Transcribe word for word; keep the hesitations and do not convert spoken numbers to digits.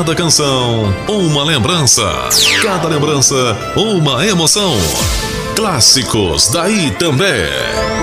Cada canção, uma lembrança. Cada lembrança, uma emoção. Clássicos da Itambé.